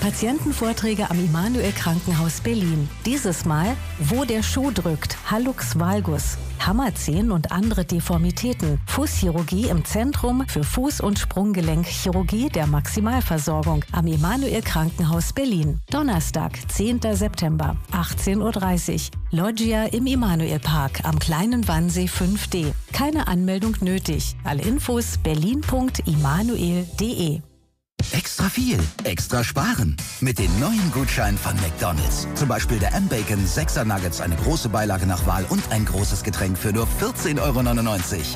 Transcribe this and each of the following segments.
Patientenvorträge am Immanuel Krankenhaus Berlin. Dieses Mal, wo der Schuh drückt, Hallux valgus, Hammerzehen und andere Deformitäten, Fußchirurgie im Zentrum für Fuß- und Sprunggelenkchirurgie der Maximalversorgung am Immanuel Krankenhaus Berlin. Donnerstag, 10. September, 18:30 Uhr. Loggia im Immanuel Park am Kleinen Wannsee 5D. Keine Anmeldung nötig. Alle Infos berlin.immanuel.de. Extra viel, extra sparen. Mit den neuen Gutscheinen von McDonald's. Zum Beispiel der M-Bacon 6er Nuggets, eine große Beilage nach Wahl und ein großes Getränk für nur 14,99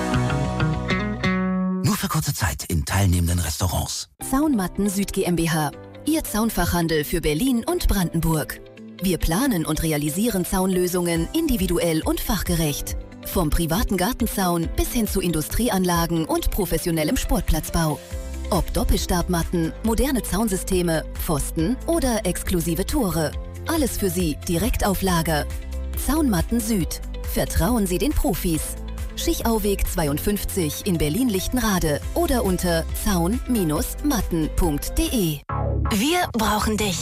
€. Nur für kurze Zeit in teilnehmenden Restaurants. Zaunmatten Süd GmbH. Ihr Zaunfachhandel für Berlin und Brandenburg. Wir planen und realisieren Zaunlösungen individuell und fachgerecht. Vom privaten Gartenzaun bis hin zu Industrieanlagen und professionellem Sportplatzbau. Ob Doppelstabmatten, moderne Zaunsysteme, Pfosten oder exklusive Tore. Alles für Sie direkt auf Lager. Zaunmatten Süd. Vertrauen Sie den Profis. Schichauweg 52 in Berlin-Lichtenrade oder unter zaun-matten.de. Wir brauchen dich.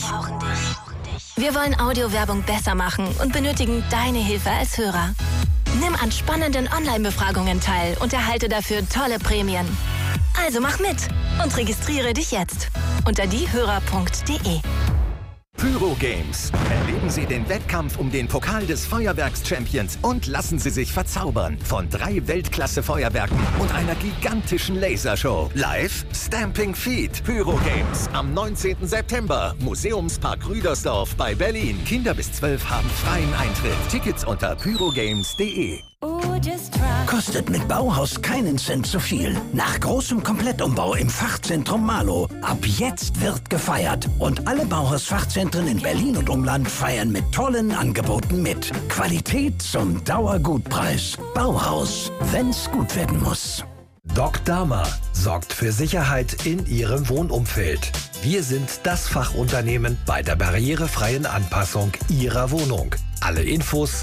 Wir wollen Audiowerbung besser machen und benötigen deine Hilfe als Hörer. Nimm an spannenden Online-Befragungen teil und erhalte dafür tolle Prämien. Also mach mit und registriere dich jetzt unter diehörer.de. Pyro Games. Erleben Sie den Wettkampf um den Pokal des Feuerwerks-Champions und lassen Sie sich verzaubern von 3 Weltklasse-Feuerwerken und einer gigantischen Lasershow. Live Stamping Feet. Pyro Games am 19. September. Museumspark Rüdersdorf bei Berlin. Kinder bis 12 haben freien Eintritt. Tickets unter pyrogames.de. Kostet mit Bauhaus keinen Cent zu viel. Nach großem Komplettumbau im Fachzentrum Marlow. Ab jetzt wird gefeiert. Und alle Bauhaus-Fachzentren in Berlin und Umland feiern mit tollen Angeboten mit. Qualität zum Dauergutpreis. Bauhaus, wenn's gut werden muss. Doc Dama sorgt für Sicherheit in Ihrem Wohnumfeld. Wir sind das Fachunternehmen bei der barrierefreien Anpassung Ihrer Wohnung. Alle Infos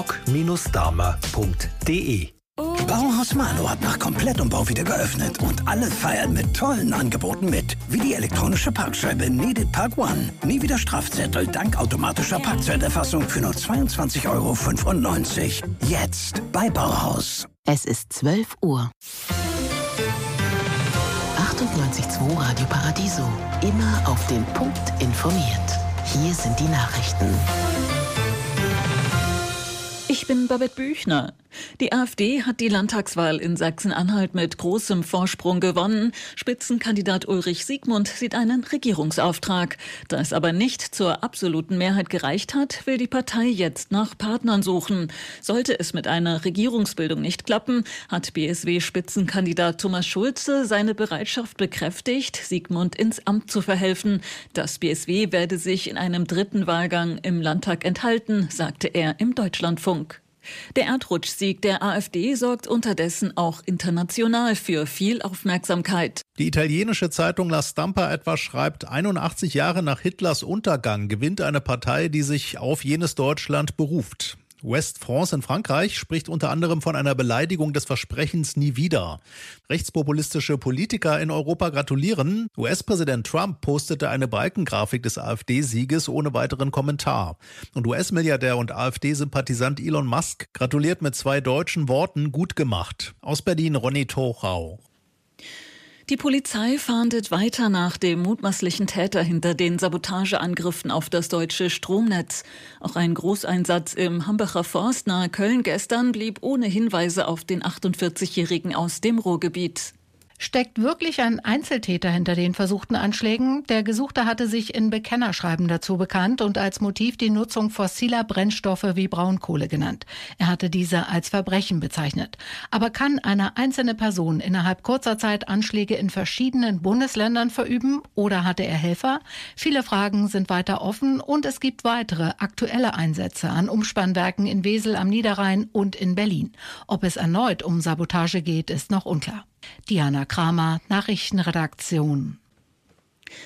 doc-dama.de. Bauhaus Marlow hat nach Komplettumbau wieder geöffnet und alle feiern mit tollen Angeboten mit. Wie die elektronische Parkscheibe Needed Park One. Nie wieder Strafzettel dank automatischer Parkzeiterfassung für nur 22,95 €. Jetzt bei Bauhaus. Es ist 12 Uhr. 98.2 Radio Paradiso. Immer auf den Punkt informiert. Hier sind die Nachrichten. Ich bin Babette Büchner. Die AfD hat die Landtagswahl in Sachsen-Anhalt mit großem Vorsprung gewonnen. Spitzenkandidat Ulrich Siegmund sieht einen Regierungsauftrag. Da es aber nicht zur absoluten Mehrheit gereicht hat, will die Partei jetzt nach Partnern suchen. Sollte es mit einer Regierungsbildung nicht klappen, hat BSW-Spitzenkandidat Thomas Schulze seine Bereitschaft bekräftigt, Siegmund ins Amt zu verhelfen. Das BSW werde sich in einem dritten Wahlgang im Landtag enthalten, sagte er im Deutschlandfunk. Der Erdrutschsieg der AfD sorgt unterdessen auch international für viel Aufmerksamkeit. Die italienische Zeitung La Stampa etwa schreibt, 81 Jahre nach Hitlers Untergang gewinnt eine Partei, die sich auf jenes Deutschland beruft. West France in Frankreich spricht unter anderem von einer Beleidigung des Versprechens nie wieder. Rechtspopulistische Politiker in Europa gratulieren. US-Präsident Trump postete eine Balkengrafik des AfD-Sieges ohne weiteren Kommentar. Und US-Milliardär und AfD-Sympathisant Elon Musk gratuliert mit 2 deutschen Worten: gut gemacht. Aus Berlin Ronny Tochau. Die Polizei fahndet weiter nach dem mutmaßlichen Täter hinter den Sabotageangriffen auf das deutsche Stromnetz. Auch ein Großeinsatz im Hambacher Forst nahe Köln gestern blieb ohne Hinweise auf den 48-Jährigen aus dem Ruhrgebiet. Steckt wirklich ein Einzeltäter hinter den versuchten Anschlägen? Der Gesuchte hatte sich in Bekennerschreiben dazu bekannt und als Motiv die Nutzung fossiler Brennstoffe wie Braunkohle genannt. Er hatte diese als Verbrechen bezeichnet. Aber kann eine einzelne Person innerhalb kurzer Zeit Anschläge in verschiedenen Bundesländern verüben oder hatte er Helfer? Viele Fragen sind weiter offen und es gibt weitere aktuelle Einsätze an Umspannwerken in Wesel am Niederrhein und in Berlin. Ob es erneut um Sabotage geht, ist noch unklar. Diana Kramer, Nachrichtenredaktion.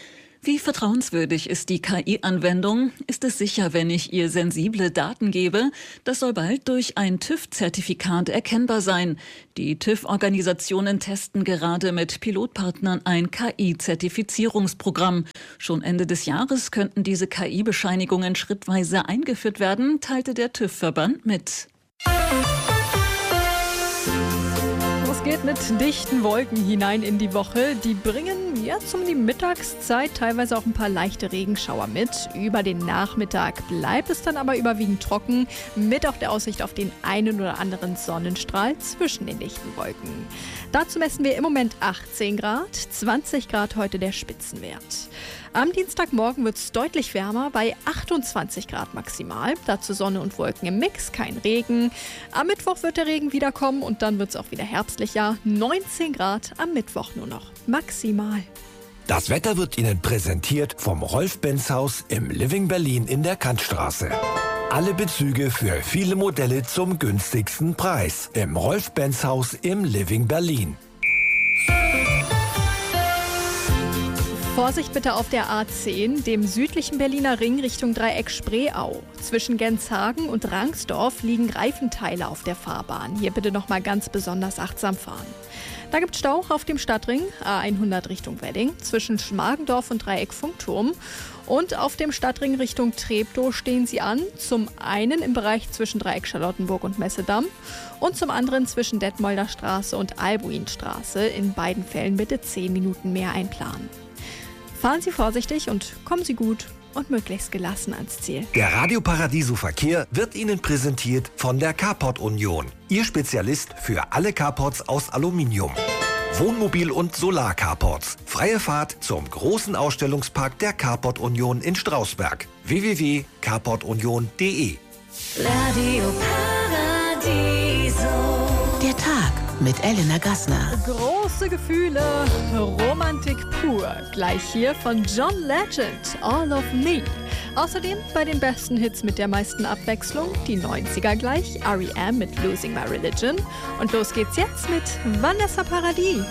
Wie vertrauenswürdig ist die KI-Anwendung? Ist es sicher, wenn ich ihr sensible Daten gebe? Das soll bald durch ein TÜV-Zertifikat erkennbar sein. Die TÜV-Organisationen testen gerade mit Pilotpartnern ein KI-Zertifizierungsprogramm. Schon Ende des Jahres könnten diese KI-Bescheinigungen schrittweise eingeführt werden, teilte der TÜV-Verband mit. Es geht mit dichten Wolken hinein in die Woche. Die bringen jetzt um die Mittagszeit teilweise auch ein paar leichte Regenschauer mit. Über den Nachmittag bleibt es dann aber überwiegend trocken, mit auch der Aussicht auf den einen oder anderen Sonnenstrahl zwischen den dichten Wolken. Dazu messen wir im Moment 18 Grad, 20 Grad heute der Spitzenwert. Am Dienstagmorgen wird es deutlich wärmer, bei 28 Grad maximal. Dazu Sonne und Wolken im Mix, kein Regen. Am Mittwoch wird der Regen wiederkommen und dann wird es auch wieder herbstlicher. 19 Grad am Mittwoch nur noch maximal. Das Wetter wird Ihnen präsentiert vom Rolf-Benz-Haus im Living Berlin in der Kantstraße. Alle Bezüge für viele Modelle zum günstigsten Preis im Rolf-Benz-Haus im Living Berlin. Vorsicht bitte auf der A10, dem südlichen Berliner Ring Richtung Dreieck Spreeau. Zwischen Genshagen und Rangsdorf liegen Reifenteile auf der Fahrbahn. Hier bitte nochmal ganz besonders achtsam fahren. Da gibt es Stau auf dem Stadtring A100 Richtung Wedding zwischen Schmargendorf und Dreieck Funkturm. Und auf dem Stadtring Richtung Treptow stehen sie an. Zum einen im Bereich zwischen Dreieck Charlottenburg und Messedamm und zum anderen zwischen Detmolder Straße und Albuinstraße. In beiden Fällen bitte 10 Minuten mehr einplanen. Fahren Sie vorsichtig und kommen Sie gut und möglichst gelassen ans Ziel. Der Radio Paradiso Verkehr wird Ihnen präsentiert von der Carport Union. Ihr Spezialist für alle Carports aus Aluminium. Wohnmobil- und Solar-Carports. Freie Fahrt zum großen Ausstellungspark der Carport Union in Strausberg. www.carportunion.de. Radio Paradiso. Der Tag mit Elena Gassner. Große Gefühle, Romantik pur. Gleich hier von John Legend, All of Me. Außerdem bei den besten Hits mit der meisten Abwechslung, die 90er gleich, R.E.M. mit Losing My Religion. Und los geht's jetzt mit Vanessa Paradis.